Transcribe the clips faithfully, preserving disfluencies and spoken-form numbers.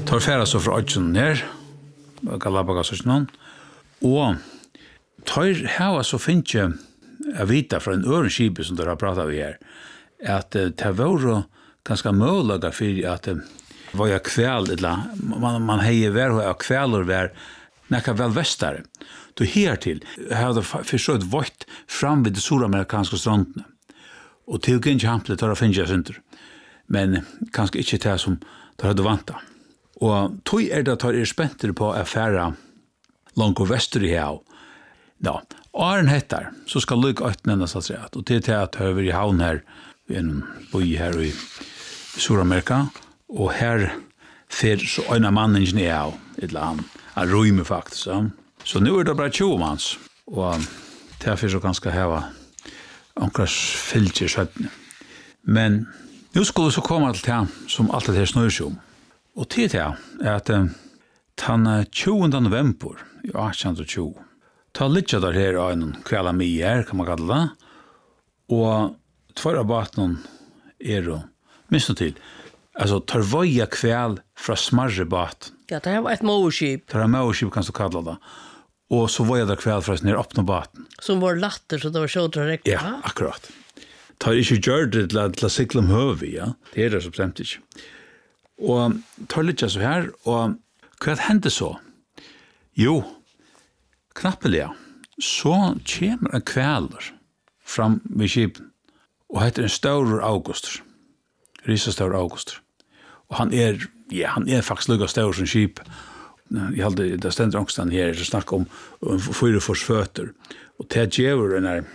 tar färra så från Ötchen ner, Galapagos och någon. Och tar här så finns ju jag vita från en ören skip som där har pratat vi här att det var ganska möjliga för att var jag kväll eller man man hejer ver och kvällar där näka väl västare. Då här till hade försökt vart fram vid de sydamerikanska stränderna. Och till kan jag hamna där finns jag inte. Men kanske inte det som det hade vanta. Och tog är det att är spänt på affära långt väster i här. Ja, Arn hettar så ska lycka att nämna så att säga. Och det är att över i havn här en boy här i Sydamerika och här för så en mannen ner ett land att rymma faktiskt så. Så nu är det bara tjugo mans och därför så ganska här ankras filter så men nu skulle så komma till det som allt det här snurrar sig om. Och det är att den tjugonde november i arton tjugo ta lite där här av en kvälla med här kan man kalla det. Och två båten är då minst till. Alltså tar varje kväll från smarre båt. Ja, det här var ett motorskip. Det här motorskip kan du kalla det. Och så var jag där kväll från ner öppna båten. Som var latter så det var så direkt. Ja, akkurat. Tar inte gör det till att cykla om hövi, ja. Det är det så bestämt inte. Och tar lite så här och vad hände så? Jo, knappeliga. Så kommer en kväll fram vid skipen. Och heter en stor August. Risa stor August. Och han är ja, han är faktiskt lika stor som skip. Jag hade det ständer också här så snacka om um, fyra fors fötter. Och det ger den här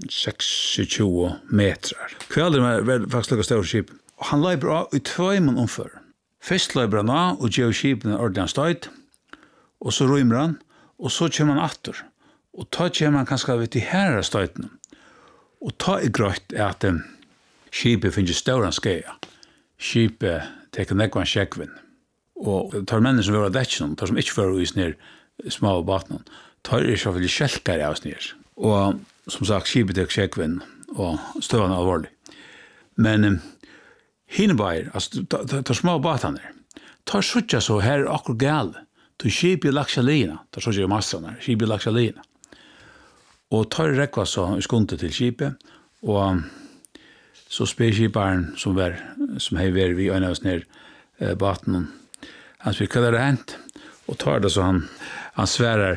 sextio meter. Kvällen är faktiskt lika stor skip. Och han lär bra i två mån omför. Först lär bra och ger skipen ordentligt stöd. Och så rymmer han. Och så kommer han åter. Och tar kommer man kanske vid det här stöden. Och ta i grönt är att um, skipet finns stora skeja. Skipet teker nekvan tjekkvinn. Og tar mennene som var av dætsjen, tar som ikke var i snir små båten, tar i så veldig kjelkare av snir. Og som sagt, skipet teker tjekkvinn, og støvende alvorlig. Men um, hinnebair, altså tar små båtene, tar suttja så her akkur gale, tar skipet laksalina, tar suttja i massene, skipet laksalina. Og tar rekva så i skundet til skipet, og så spyr skiparen som var, som hei vært vi øyne oss ned eh, baten. Han spyr, hva er det hent? Og tar det så han, han sverer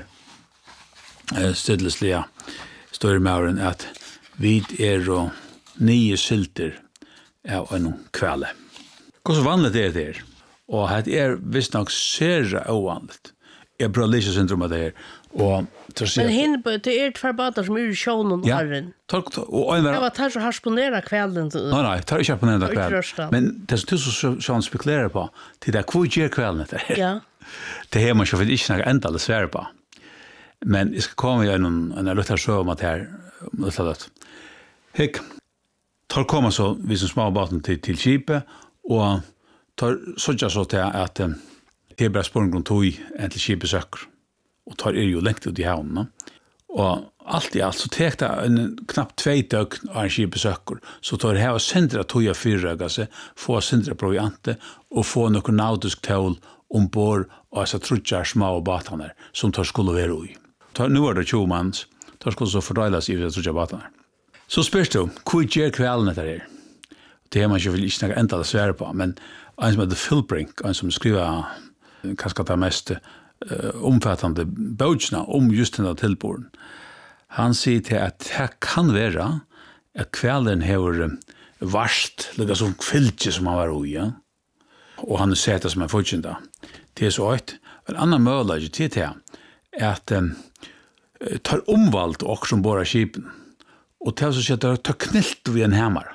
eh, stedleslige står i mauren at vi er og nye sylter av en kveld. Hva så vanligt er det her? Og det er visst nok sere ovanligt. Jeg prøver å lese syndrom av det her. Og, men henne, det er tvær båter som er i sjånen og herren. Ja, og en det var tar så harsponera kvällen. Nei, nei, tar ikke harsponera kvällen. Men det som du så spekulerer på, til det er hvor gjør kvällen etter. Ja. Det er man ikke, for det er ikke noe enda det svære på. Men jeg skal komme gjennom en luttar sjø om at det er luttar løtt. Hikk, tar komme så, vi som små båten til, til skipet, og tar sånn så til at det er bare spørsmål om tog enn til skipet søkker. Og tar er jo lengt ut i havnen. Og alt i alt så tek det en knapt tvei døgn av en skipesøkker, så tar det her og sindra tog av fyrrøyga seg, få sindra proviante, og få noen nautisk tål ombord av disse trutjar små batene som tar skulle være i. Nå er det tjugo manns, tar skulle så fordeilas i disse trutjar batene. Så spørs du, hvor gjør kvelden etter her? Det er man ikke vil ikke snakke enda det svære på, men en som heter Philbrink, en som skriver kanskje det mest Uh, omfattande bøtjene om just denne tilborden. Han sier til at det kan være at kvelden har varst, litt som kviltje som han var i, ja? Og han har sett det som en fortjenta. Det er så høyt. En annen mulighet til det er at um, tar omvalgt og som bor av skipen, og til å si at det tar knilt ved en hemmer.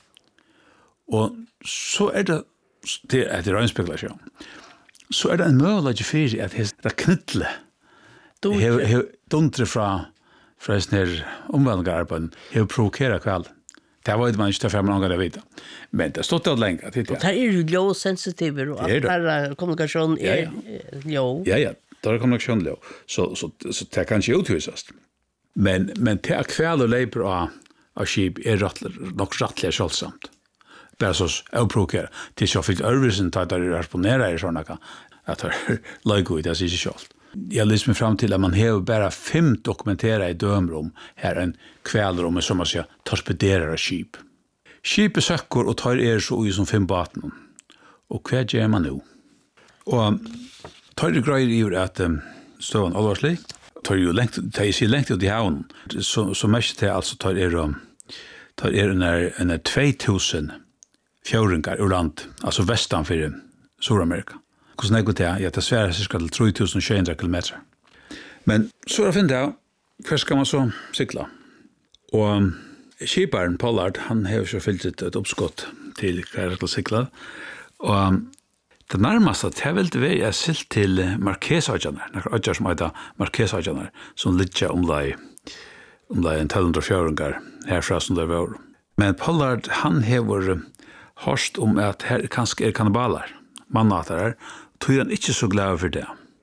Og så er det, det er etter øynspekulasjon, så er det en mulighet for at det knittle har duntre fra fra sånne omvalgarbeiden har provokeret kveld. Det var man ikke til fem ganger å vite. Men det har stått det lenge. Og det er jo ljøsensitiver, og alt der kommunikasjon er ljø. Ja, ja, det er kommunikasjon ljø. Så, så, så det kan ikke uthuses. Men, men til kveld og leiper av, av skip er rett, nok rettelig selvsamt. bara så avprovokera. Tills jag fick övrisen ta där det responera i sådana kan. Att det är laggo i det sig självt. Jag lyssnar fram till att man har bara fem dokumenterade i dömrum här en kvällrum som man säger torpederar av skip. Skipet söker och tar er så i som fem baten. Och vad gör man nu? Och tar det grejer i att um, stående allvarslig. Tar ju längt, tar ju sig längt ut i havn. Så, så mest det alltså tar er, um, tar er en, en tvåtusen fjorringar ur land, alltså västan för Sydamerika. Hvordan er det til? Ja, det sværer cirka til tre tusen sju hundre kilometer. Men så er det finnet jeg, hva skal man så sykla? Og um, skiparen, Pollard, han har jo fyllt et, et oppskott til hva er det til sykla. Og um, det nærmeste, det er vel det vi er silt til Marquesøyjaner, noen øyjar som heter Marquesøyjaner, som ligger om det om det er en tolv hundre fjøringer herfra som det var. Men Pollard, han har hørst om at her kanskje er kannibaler, mannater, tog han ikke så glad for det.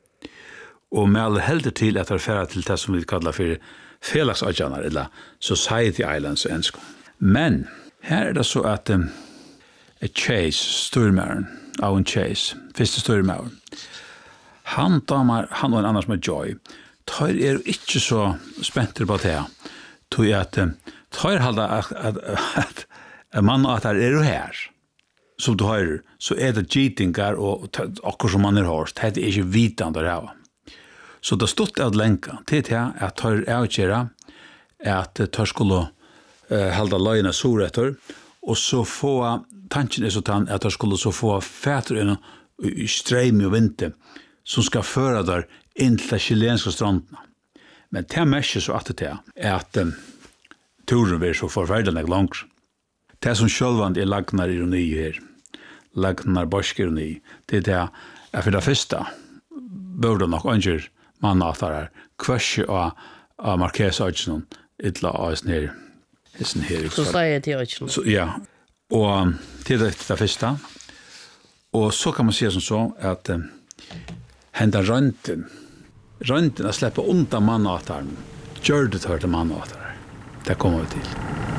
Og med alle helder til at han færer til det som vi kallar for Felagsøyjaner, eller Society Islands og ensko. Men her er det så at um, et Chase, styrmæren, av en Chase, første styrmæren, han damer, han og en annan som er Joy, tar er ikke så spenter på det, tog at um, tar halda at, at, at, at mannater er jo her, som du har, så er det gitingar og akkur som man er hårst, det er ikke vitan der her. Så det stod av lenka til til at tar avgjera at tar skulle uh, halda løgene soretter, og så få, tanken er så tann at tar skulle så få fæter i streim og vinter, som skal føre der inn til chilenske strandene. Men det mest så at det er at um, turen blir så forferdelig langt. Det som sjølvand er lagnar ironi her, lagnar borsk ironi, det er det at for det første burde nok ønsker mannater her, kvørse av, av Marquesøyjanen, ytla av sin her, sin her. Society Øyjanen. Ja, og til det, det første. Og så kan man si som så, at um, henda rønten, rønten å slippe undan mannater, gjør det til mannater. Det kommer vi til.